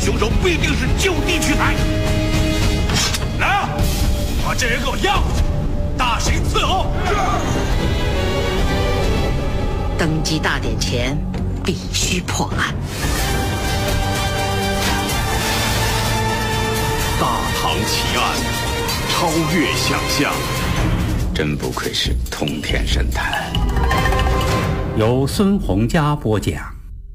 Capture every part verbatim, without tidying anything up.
凶手必定是就地取材。来啊，把这人给我押过去，大刑伺候。 登基大典前必须破案。 大唐奇案，超越想象。 真不愧是通天神探。 由孙洪佳播讲。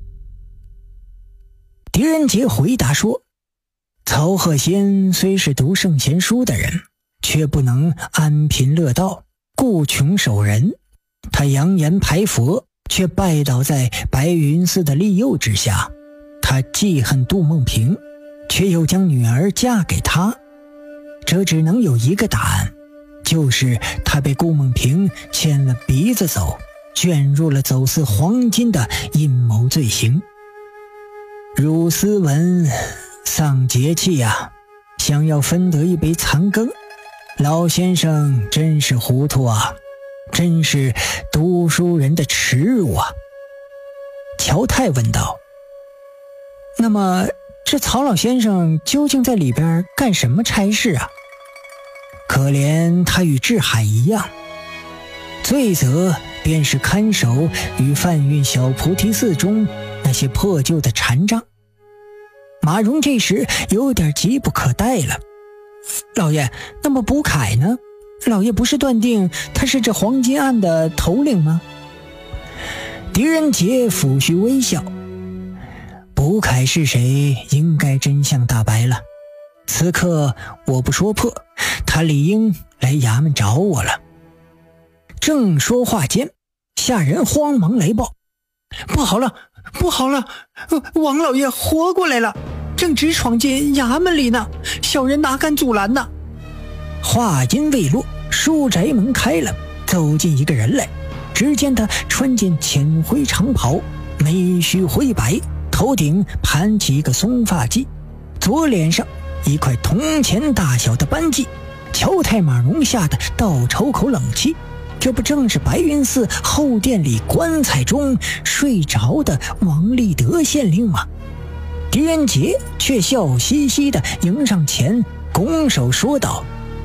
狄仁杰回答说，曹鹤仙虽是读圣贤书的人，却不能安贫乐道，顾穷守仁。他扬言排佛，却拜倒在白云寺的利诱之下。他记恨杜梦萍，却又将女儿嫁给他。这只能有一个答案，就是他被顾梦萍牵了鼻子走，卷入了走私黄金的阴谋罪行。汝斯文丧节气呀、啊，想要分得一杯残羹，老先生真是糊涂啊，真是读书人的耻辱啊。乔太问道，那么这曹老先生究竟在里边干什么差事啊？可怜他与志海一样，罪责便是看守与贩运小菩提寺中那些破旧的禅杖。马荣这时有点急不可待了，老爷，那么卜凯呢？老爷不是断定他是这黄金案的头领吗？狄仁杰抚须微笑，卜凯是谁，应该真相大白了。此刻我不说破，他理应来衙门找我了。正说话间，下人慌忙来报，不好了，不好了，王老爷活过来了，正直闯进衙门里呢，小人哪敢阻拦呢？话音未落，书宅门开了，走进一个人来。只见他穿件浅灰长袍，眉须灰白，头顶盘起一个松发髻，左脸上一块铜钱大小的斑迹。乔太马荣吓得倒抽口冷气，这不正是白云寺后殿里棺材中睡着的王立德县令吗？狄仁杰却笑嘻嘻地迎上前，拱手说道，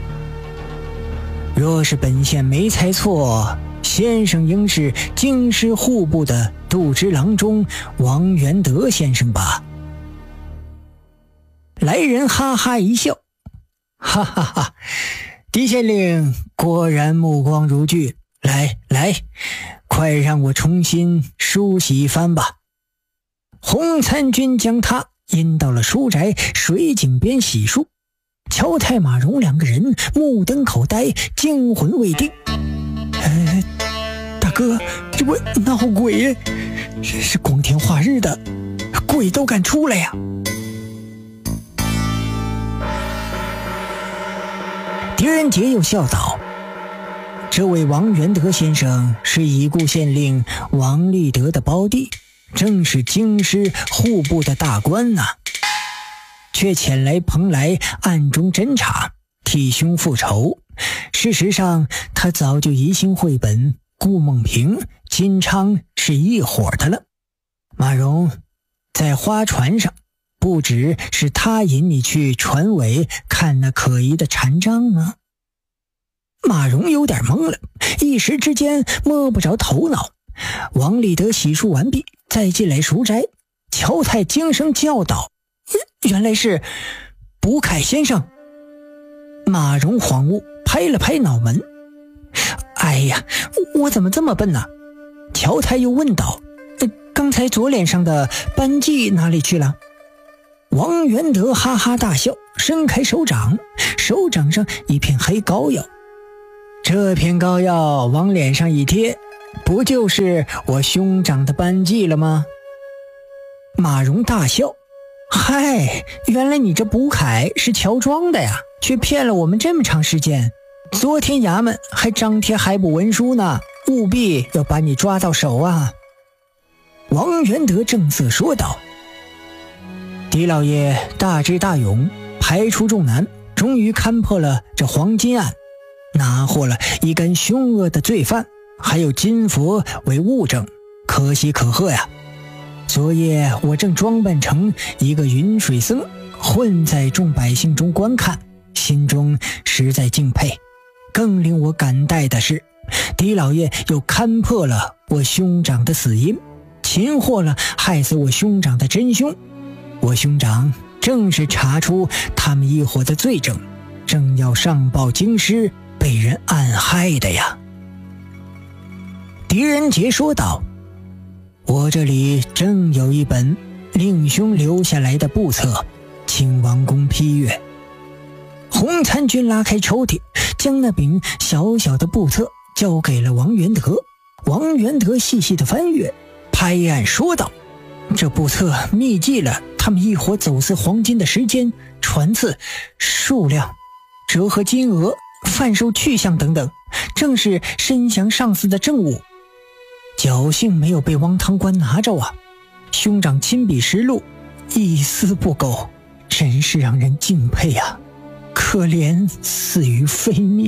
若是本县没猜错，先生应是京师户部的度支郎中王元德先生吧？来人哈哈一笑，哈哈哈，狄县令果然目光如炬，来来，快让我重新梳洗一番吧。洪参军将他引到了书宅水井边洗漱，乔太马荣两个人目瞪口呆，惊魂未定。呃，大哥，这不闹鬼呀？是光天化日的，鬼都敢出来呀！狄仁杰又笑道，这位王元德先生是已故县令王立德的胞弟，正是京师户部的大官啊，却遣来蓬莱暗中侦查，替兄复仇。事实上他早就疑心绘本顾梦萍、金昌是一伙的了。马荣，在花船上不只是他引你去船尾看那可疑的禅杖吗？马荣有点懵了，一时之间摸不着头脑。王立德洗漱完毕，再进来赎斋。乔太惊声叫道，原来是卜凯先生。马荣恍悟，拍了拍脑门，哎呀，我怎么这么笨呢？乔太又问道，刚才左脸上的斑迹哪里去了？王元德哈哈大笑，伸开手掌，手掌上一片黑膏药。这片膏药往脸上一贴，不就是我兄长的斑迹了吗？马荣大笑，嗨，原来你这卜凯是乔装的呀，却骗了我们这么长时间。昨天衙门还张贴海捕文书呢，务必要把你抓到手啊。王元德正色说道，狄老爷大智大勇，排除众难，终于勘破了这黄金案，拿获了一干凶恶的罪犯，还有金佛为物证，可喜可贺呀。 昨夜我正装扮成一个云水僧，混在众百姓中观看，心中实在敬佩。更令我感戴的是，狄老爷又勘破了我兄长的死因，擒获了害死我兄长的真凶。我兄长正是查出他们一伙的罪证，正要上报京师，被人暗害的呀。狄仁杰说道：我这里正有一本令兄留下来的簿册，请王公批阅。洪参军拉开抽屉，将那柄小小的簿册交给了王元德。王元德细细的翻阅，拍案说道：这簿册密记了他们一伙走私黄金的时间、船次、数量、折合金额、贩售去向等等，正是申降上司的证物。侥幸没有被汪堂官拿着啊！兄长亲笔实录，一丝不苟，真是让人敬佩啊！可怜死于非命，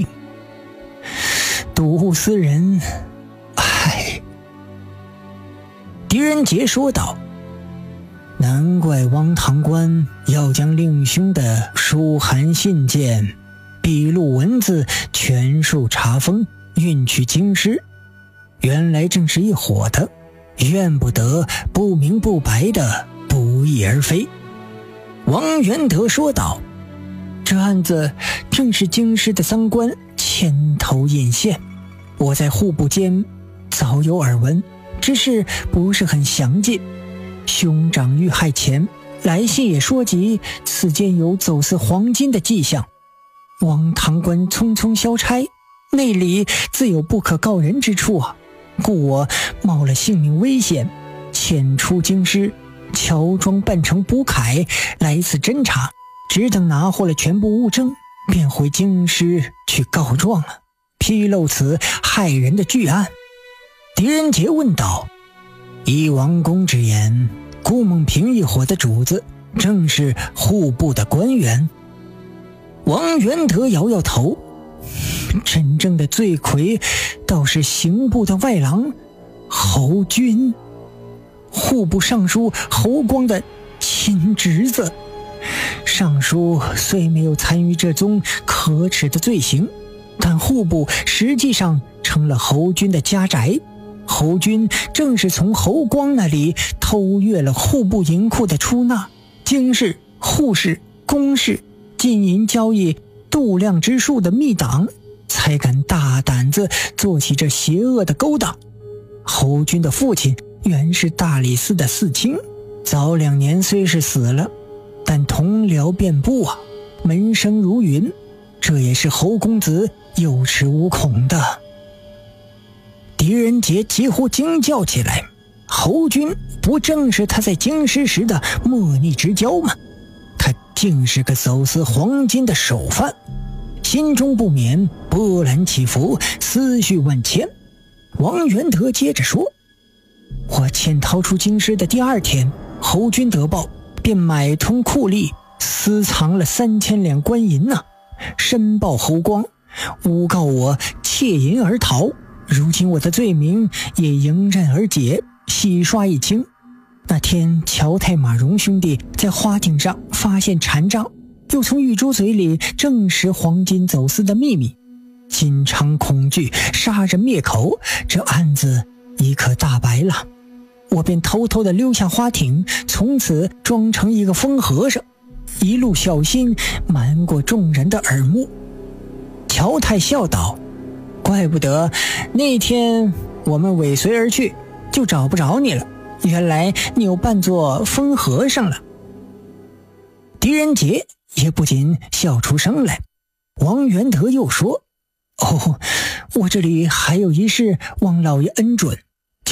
毒死人，唉。狄仁杰说道：难怪汪堂官要将令兄的书函信件、笔录文字全数查封，运去京师。原来正是一伙的，怨不得不明不白的不翼而飞。王元德说道：这案子正是京师的赃官牵头引线，我在户部间早有耳闻，只是不是很详尽。兄长遇害前来信也说及此间有走私黄金的迹象，汪堂官匆匆消差，内里自有不可告人之处啊，故我冒了性命危险，潜出京师，乔装扮成卜凯来此侦查，只等拿获了全部物证，便回京师去告状了，披露此害人的巨案。狄仁杰问道：依王公之言，顾梦平一伙的主子正是户部的官员？王元德摇摇头：真正的罪魁倒是刑部的外郎侯军，户部尚书侯光的亲侄子。尚书虽没有参与这宗可耻的罪行，但户部实际上成了侯军的家宅。侯军正是从侯光那里偷阅了户部银库的出纳、京市、户市、公市金银交易度量之术的密档，才敢大胆子做起这邪恶的勾当。侯军的父亲原是大理寺的寺卿，早两年虽是死了，但同僚遍布啊，门生如云，这也是侯公子有恃无恐的。狄仁杰几乎惊叫起来：侯军不正是他在京师时的莫逆之交吗？他竟是个走私黄金的首犯。心中不免波澜起伏，思绪万千。王元德接着说：我潜逃出京师的第二天，侯军得报，便买通酷吏，私藏了三千两官银呐、啊，申报侯光，诬告我窃银而逃。如今我的罪名也迎刃而解，洗刷一清。那天乔太马荣兄弟在花井上发现禅杖，又从玉珠嘴里证实黄金走私的秘密，心肠恐惧，杀人灭口，这案子已可大白了。我便偷偷地溜下花艇，从此装成一个疯和尚，一路小心瞒过众人的耳目。乔太笑道：怪不得那天我们尾随而去，就找不着你了，原来你又扮作疯和尚了。狄仁杰也不禁笑出声来。王元德又说：哦，我这里还有一事望老爷恩准。